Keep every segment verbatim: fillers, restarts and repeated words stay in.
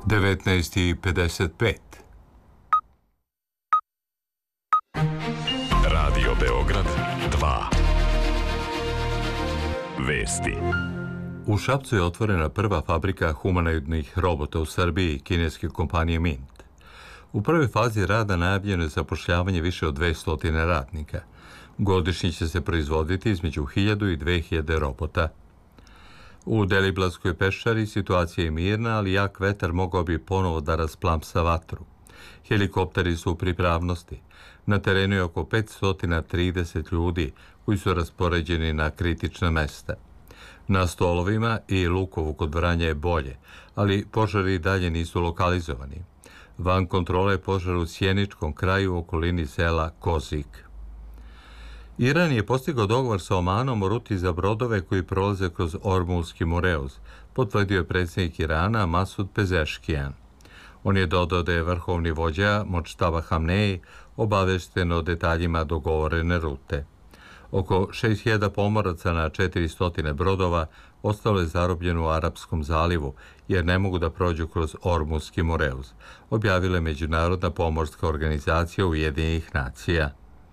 devetnaest i pedeset pet. Radio Beograd dva. Vesti. U Šapcu je otvorena prva fabrika humanoidnih robota u Srbiji kineske kompanije Mint. U prvoj fazi rada najavljeno je zapošljavanje više od dvesta radnika. Godišnje će se proizvoditi između hiljadu i dve hiljade robota. U Deliblatskoj peščari situacija je mirna, ali jak vetar mogao bi ponovo da rasplamsa vatru. Helikopteri su u pripravnosti. Na terenu je oko petsto trideset ljudi koji su raspoređeni na kritična mesta. Na Stolovima i Lukovu kod Vranja je bolje, ali požari dalje nisu lokalizovani. Van kontrole je požar u Sjeničkom kraju u okolini sela Kozik. Iran je postigao dogovor sa Omanom o ruti za brodove koji prolaze kroz Ormuzski Moreuz, potvrdio je predsjednik Irana Masud Pezeškijan. On je dodao da je vrhovni vođa Modžtaba Hamneji obavešten o detaljima dogovorene rute. Oko šest hiljada pomoraca na četiristo brodova ostalo je zarobljeno u Arapskom zalivu, jer ne mogu da prođu kroz Ormuzski Moreuz, objavila je Međunarodna pomorska organizacija Ujedinjenih nacija.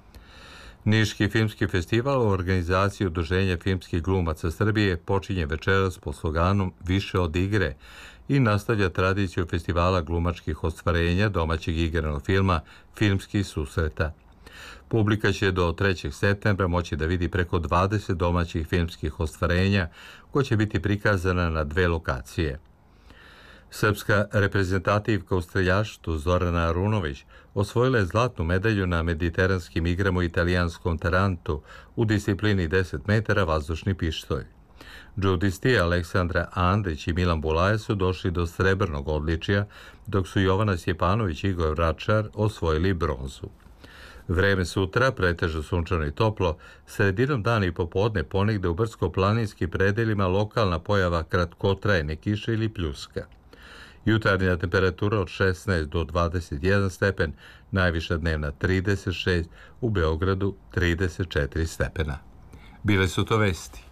Niški filmski festival u organizaciji Udruženja filmskih glumaca Srbije počinje večeras po sloganom Više od igre i nastavlja tradiciju festivala glumačkih ostvarenja domaćeg igranog filma Filmskih susreta. Publika će do trećeg septembra moći da vidi preko dvadeset domaćih filmskih ostvarenja koja će biti prikazana na dve lokacije. Srpska reprezentativka u streljaštvu Zorana Arunović osvojila je zlatnu medalju na mediteranskim igrama u italijanskom Tarantu u disciplini deset metara vazdušni pištolj. Džudisti Aleksandra Andrić i Milan Bulaje su došli do srebrnog odličja, dok su Jovana Sjepanović i Igor Vračar osvojili bronzu. Vreme sutra pretežno sunčano i toplo, sredinom dana i popodne ponegde u brdsko-planinskim predelima lokalna pojava kratkotrajne kiše ili pljuska. Jutarnja temperatura od šesnaest do dvadeset jedan stepen, najviša dnevna trideset šest, u Beogradu trideset četiri stepena. Bile su to vesti.